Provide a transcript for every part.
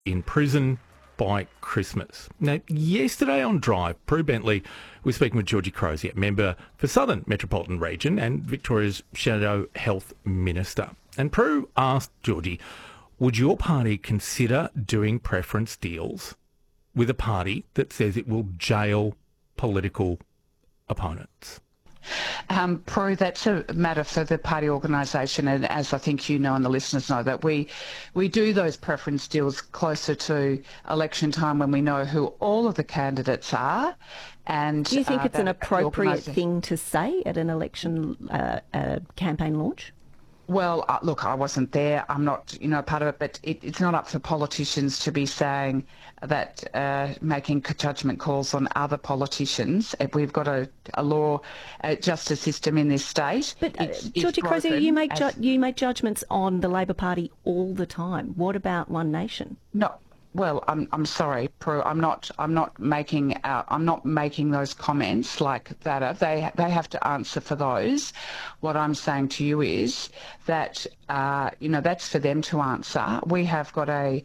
in prison by Christmas. Now, yesterday on Drive, Prue Bentley was speaking with Georgie Crozier, member for Southern Metropolitan Region and Victoria's Shadow Health Minister. And Prue asked Georgie, would your party consider doing preference deals with a party that says it will jail political opponents? Prue, that's a matter for the party organisation, and as I think you know and the listeners know, that we do those preference deals closer to election time when we know who all of the candidates are. And do you think it's an appropriate thing to say at an election campaign launch? Well, look, I wasn't there. I'm not, part of it, but it's not up for politicians to be saying that, making judgment calls on other politicians. We've got a law, justice system in this state. But Georgie Crozier, you make judgments on the Labor Party all the time. What about One Nation? No. Well, I'm sorry, Prue. I'm not making those comments like that. They have to answer for those. What I'm saying to you is that that's for them to answer. We have got a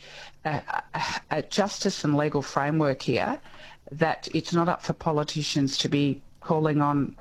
justice and legal framework here that it's not up for politicians to be calling on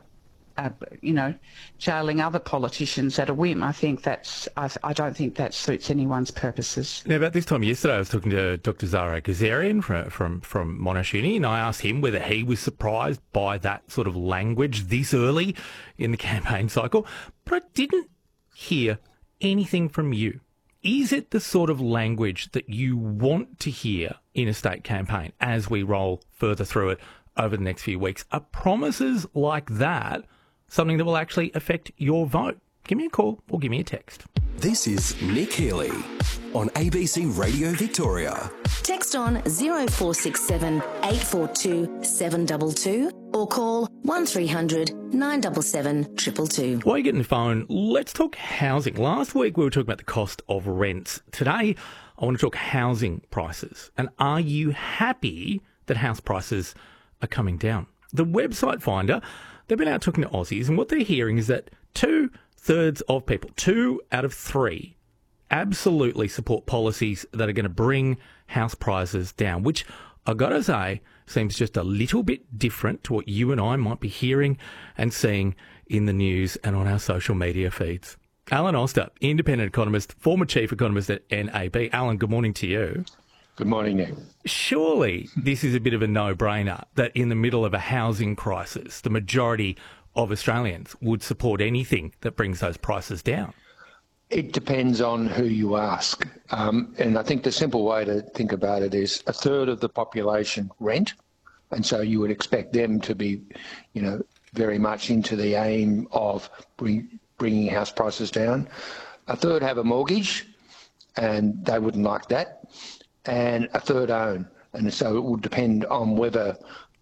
jailing other politicians at a whim. I don't think that suits anyone's purposes. Now, about this time yesterday, I was talking to Dr. Zahra Kazarian from Monash Uni, and I asked him whether he was surprised by that sort of language this early in the campaign cycle, but I didn't hear anything from you. Is it the sort of language that you want to hear in a state campaign as we roll further through it over the next few weeks? Are promises like that something that will actually affect your vote? Give me a call or give me a text. This is Nick Healy on ABC Radio Victoria. Text on 0467 842 722 or call 1300 977 222. While you're getting the phone, let's talk housing. Last week we were talking about the cost of rents. Today I want to talk housing prices. And are you happy that house prices are coming down? The website Finder, they've been out talking to Aussies, and what they're hearing is that 2/3 of people, 2 out of 3, absolutely support policies that are going to bring house prices down, which I've got to say seems just a little bit different to what you and I might be hearing and seeing in the news and on our social media feeds. Alan Oster, independent economist, former chief economist at NAB. Alan, good morning to you. Good morning, Nick. Surely this is a bit of a no-brainer that in the middle of a housing crisis, the majority of Australians would support anything that brings those prices down. It depends on who you ask. And I think the simple way to think about it is 1/3 of the population rent. And so you would expect them to be, very much into the aim of bringing house prices down. 1/3 have a mortgage and they wouldn't like that. And 1/3 own. And so it would depend on whether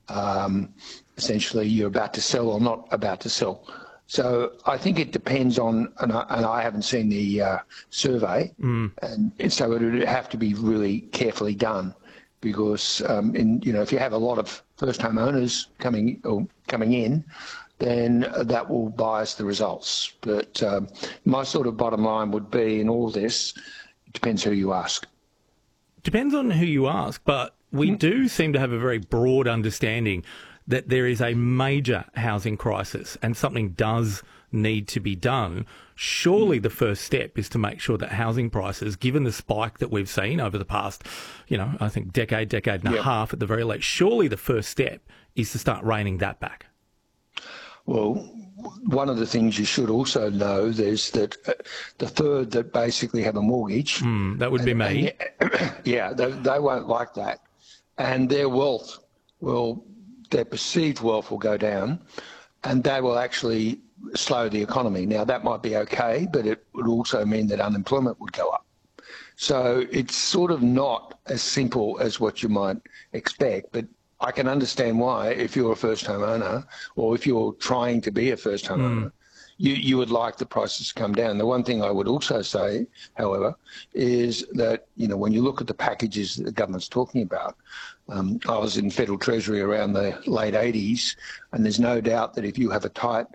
essentially you're about to sell or not about to sell. So I think it depends on, and I haven't seen the survey, and so it would have to be really carefully done because, if you have a lot of first home owners coming in, then that will bias the results. But my sort of bottom line would be in all this, it depends who you ask. Depends on who you ask, but we do seem to have a very broad understanding that there is a major housing crisis and something does need to be done. Surely the first step is to make sure that housing prices, given the spike that we've seen over the past, I think decade and a half at the very least, surely the first step is to start reining that back. Well, one of the things you should also know is that the 1/3 that basically have a mortgage... that would be me. They won't like that. And their wealth their perceived wealth will go down and they will actually slow the economy. Now, that might be okay, but it would also mean that unemployment would go up. So it's sort of not as simple as what you might expect, but I can understand why, if you're a first home owner or if you're trying to be a first home owner, you would like the prices to come down. The one thing I would also say, however, is that, when you look at the packages that the government's talking about, I was in Federal Treasury around the late 80s, and there's no doubt that if you have a tight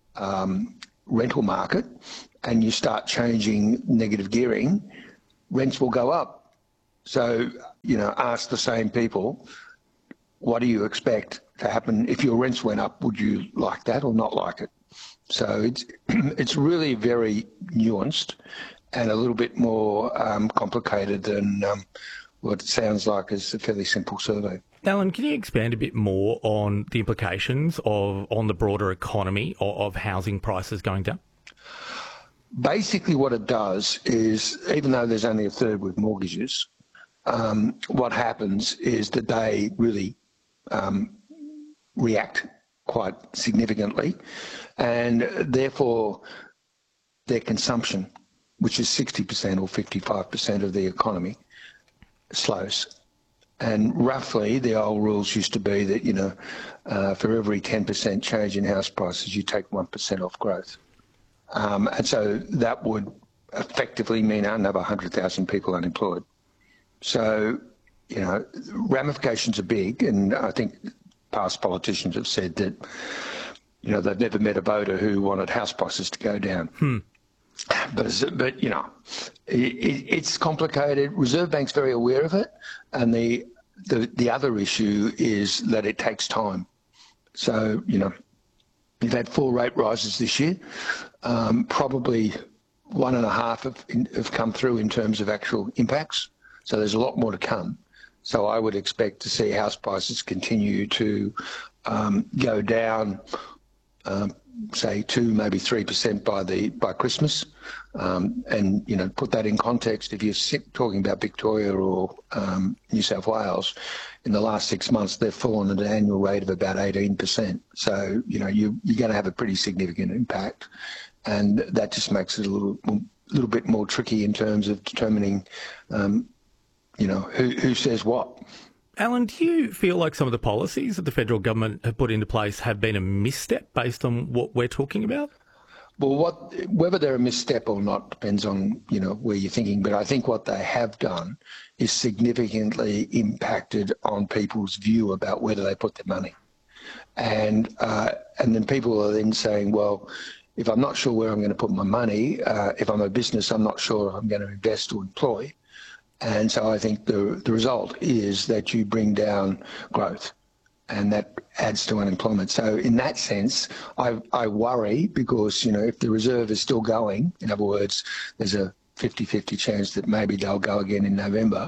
rental market and you start changing negative gearing, rents will go up. So, ask the same people, what do you expect to happen if your rents went up? Would you like that or not like it? So it's really very nuanced and a little bit more complicated than what it sounds like is a fairly simple survey. Alan, can you expand a bit more on the implications on the broader economy of housing prices going down? Basically what it does is, even though there's only a third with mortgages, what happens is that they really react quite significantly, and therefore their consumption, which is 60% or 55% of the economy, slows. And roughly the old rules used to be that, for every 10% change in house prices, you take 1% off growth. And so that would effectively mean another 100,000 people unemployed. So, ramifications are big, and I think past politicians have said that, they've never met a voter who wanted house prices to go down. But it's complicated. Reserve Bank's very aware of it, and the other issue is that it takes time. So, you've had 4 rate rises this year. Probably 1.5 have come through in terms of actual impacts. So there's a lot more to come. So I would expect to see house prices continue to go down, say 2, maybe 3% by Christmas. And put that in context. If you're talking about Victoria or New South Wales, in the last 6 months they've fallen at an annual rate of about 18%. So you're going to have a pretty significant impact, and that just makes it a little bit more tricky in terms of determining, who says what. Alan, do you feel like some of the policies that the federal government have put into place have been a misstep based on what we're talking about? Well, whether they're a misstep or not depends on, where you're thinking. But I think what they have done is significantly impacted on people's view about where do they put their money. And then people are then saying, well, if I'm not sure where I'm going to put my money, if I'm a business, I'm not sure I'm going to invest or employ. And so I think the result is that you bring down growth, and that adds to unemployment. So in that sense, I worry because, if the reserve is still going, in other words, there's a 50-50 chance that maybe they'll go again in November,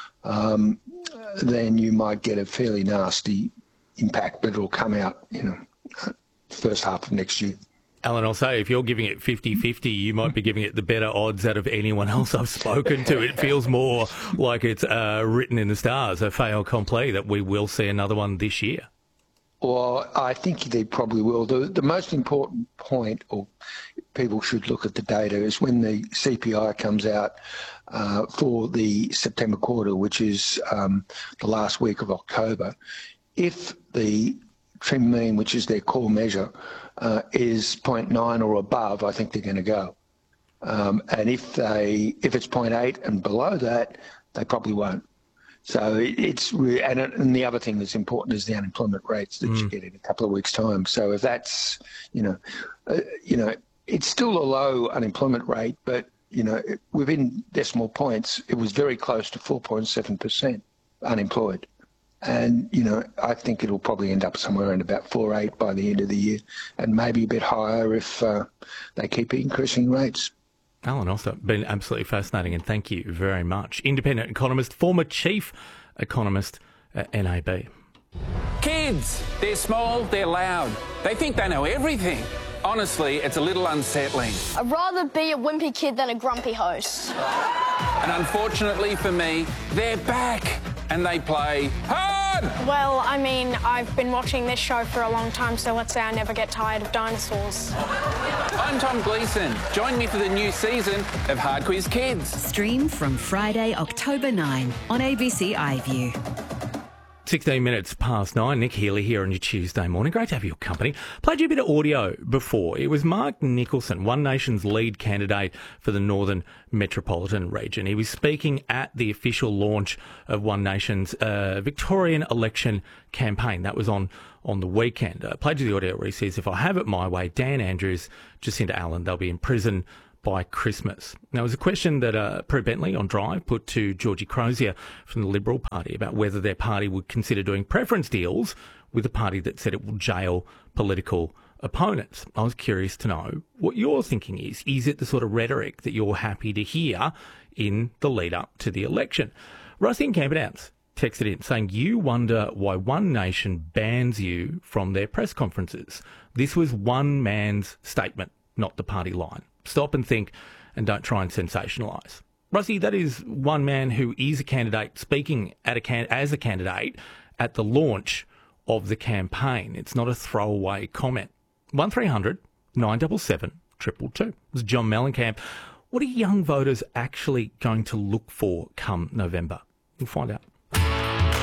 then you might get a fairly nasty impact, but it'll come out, first half of next year. Alan, I'll say, if you're giving it 50-50, you might be giving it the better odds out of anyone else I've spoken to. It feels more like it's written in the stars, a fait accompli, that we will see another one this year. Well, I think they probably will. The most important point, or people should look at the data, is when the CPI comes out for the September quarter, which is the last week of October. If the trim mean, which is their core measure, is 0.9 or above, I think they're going to go. And if it's 0.8 and below that, they probably won't. So and the other thing that's important is the unemployment rates that you get in a couple of weeks' time. So if that's, it's still a low unemployment rate, but within decimal points, it was very close to 4.7% unemployed. And, I think it'll probably end up somewhere around about 4.8 by the end of the year, and maybe a bit higher if they keep increasing rates. Alan, also been absolutely fascinating, and thank you very much. Independent economist, former chief economist at NAB. Kids, they're small, they're loud. They think they know everything. Honestly, it's a little unsettling. I'd rather be a wimpy kid than a grumpy host. And unfortunately for me, they're back and they play hard! Well, I've been watching this show for a long time, so let's say I never get tired of dinosaurs. I'm Tom Gleeson. Join me for the new season of Hard Quiz Kids. Stream from Friday, October 9 on ABC iView. 16 minutes past 9. Nick Healy here on your Tuesday morning. Great to have your company. Played you a bit of audio before. It was Mark Nicholson, One Nation's lead candidate for the Northern Metropolitan Region. He was speaking at the official launch of One Nation's Victorian election campaign. That was on the weekend. Played you the audio where he says, if I have it my way, Dan Andrews, Jacinta Allen, they'll be in prison by Christmas. Now, it was a question that Prue Bentley on Drive put to Georgie Crozier from the Liberal Party about whether their party would consider doing preference deals with a party that said it will jail political opponents. I was curious to know what your thinking is. Is it the sort of rhetoric that you're happy to hear in the lead up to the election? Rusty in Camperdown texted in saying, you wonder why One Nation bans you from their press conferences. This was one man's statement, not the party line. Stop and think and don't try and sensationalise. Rusty, that is one man who is a candidate speaking as a candidate at the launch of the campaign. It's not a throwaway comment. 1300 977 222. It was John Mellencamp. What are young voters actually going to look for come November? We'll find out.